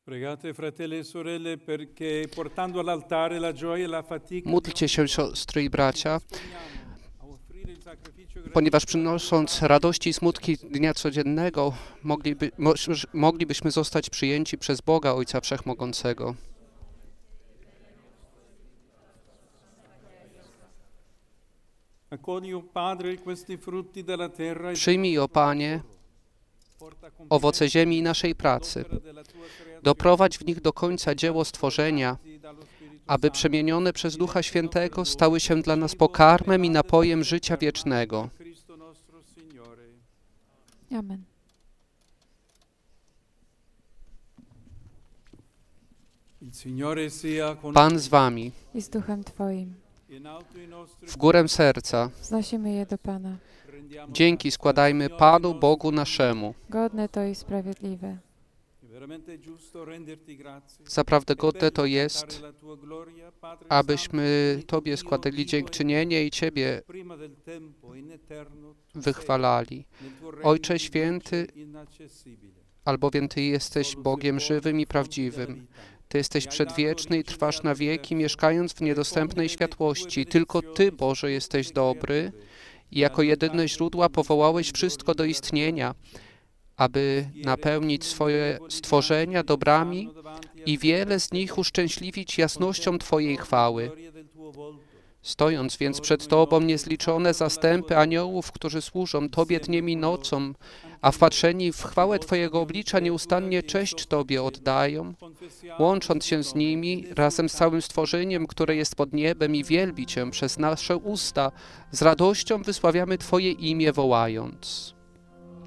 Módlcie się, siostry i bracia, ponieważ przynosząc radości i smutki dnia codziennego, moglibyśmy zostać przyjęci przez Boga, Ojca Wszechmogącego. Przyjmij, o Panie, owoce ziemi i naszej pracy. Doprowadź w nich do końca dzieło stworzenia, aby przemienione przez Ducha Świętego stały się dla nas pokarmem i napojem życia wiecznego. Amen. Pan z wami. I z duchem Twoim. W górę serca. Wznosimy je do Pana. Dzięki składajmy Panu Bogu naszemu. Godne to i sprawiedliwe. Zaprawdę godne to jest, abyśmy Tobie składali dziękczynienie i Ciebie wychwalali. Ojcze Święty, albowiem Ty jesteś Bogiem żywym i prawdziwym. Ty jesteś przedwieczny i trwasz na wieki, mieszkając w niedostępnej światłości. Tylko Ty, Boże, jesteś dobry i jako jedyne źródła powołałeś wszystko do istnienia, aby napełnić swoje stworzenia dobrami i wiele z nich uszczęśliwić jasnością Twojej chwały. Stojąc więc przed Tobą niezliczone zastępy aniołów, którzy służą Tobie dniem i nocą, a wpatrzeni w chwałę Twojego oblicza nieustannie cześć Tobie oddają, łącząc się z nimi razem z całym stworzeniem, które jest pod niebem i wielbi Cię przez nasze usta, z radością wysławiamy Twoje imię wołając.